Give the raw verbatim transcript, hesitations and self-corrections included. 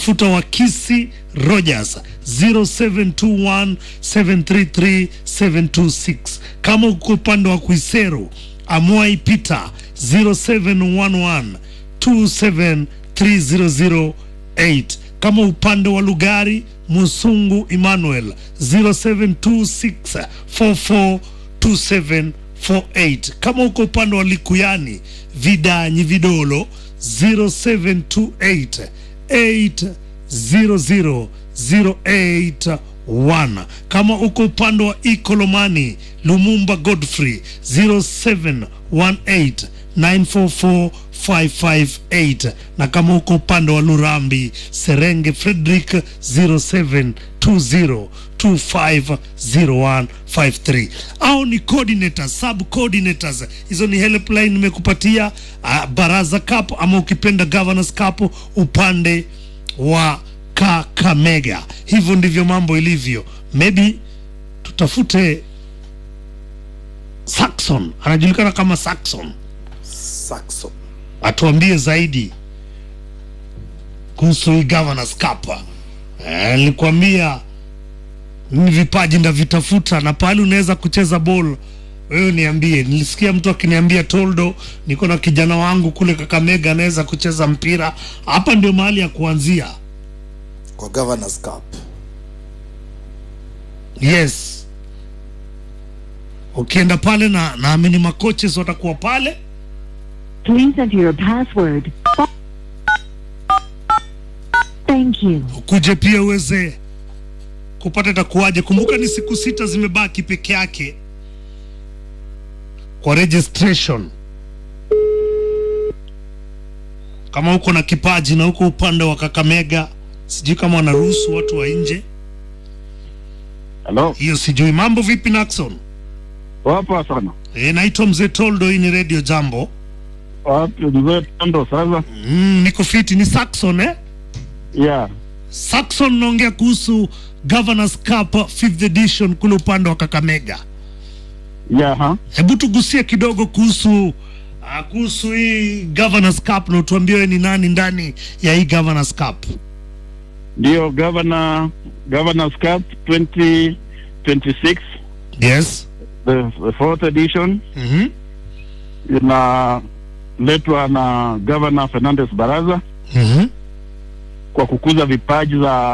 tafuta Wakisi Rogers zero seven two one seven three three seven two six. Kama uko upande wa Kuisero, Amuai Peter zero seven one one two seven three zero zero eight. Kama upande wa Lugari, Musungu Emmanuel zero seven two six four four two seven four eight. Kama uko upande wa Likuyani, Vidanyi Vidolo zero seven two eight eight zero zero zero eight one. Kama uko upande wa Ikolomani, Lumumba Godfrey zero seven one eight nine four four five five eight. Na kama uko upande wa Lurambi, Serenge Frederick zero seven two zero two five zero one five three. Au ni coordinators, sub coordinators. Hizo ni helpline nimekupatia. uh, Baraza Cup ama ukipenda Governors Cup upande wa Kakamega. Hivyo ndivyo mambo ilivyo. Maybe tutafute Saxon, anajulikana kama Saxon. Saxon Atuambie zaidi kuhusu Governors Cup. Eh, nilikwambia ni vipaji nda vitafuta, na pale unaweza kucheza ball wewe niambie. Nilisikia mtu akiniambia Toldo, niko na kijana wangu kule Kakamega anaweza kucheza mpira. Hapa ndio mahali ya kuanzia kwa Governors Cup. Yes. Ukienda pale na naamini makoches watakuwa pale. Please enter your password. Thank you. Ukuje pia uweze kupata takuaje. Kumbuka ni siku sita zimebaki peke yake kwa registration. Kama uko na kipaji na uko upande wa Kakamega, sijui kama wanaruhusu watu wa nje. Hello. Hiyo sijui. Mambo vipi Naxon? Wapo sana. Eh, naitwa Mzee Toldo, hii ni Radio Jambo. Wapo Mzee Toldo sasa. Mm, niko fiti. Ni Saxon eh? Yeah. Saxon, naongea kuhusu Governors Cup fifth edition kule upande wa Kakamega. Yeah, ha. Hebu tugusie kidogo kuhusu uh, kuhusu hii Governors Cup na utuambie ni nani ndani ya hii Governors Cup. Ndio Governor Governors Cup twenty twenty-six. Yes. The, the fourth edition. Mhm. Mm ina letwa na Governor Fernandez Baraza. Mhm. Mm kwa kukuza vipaji za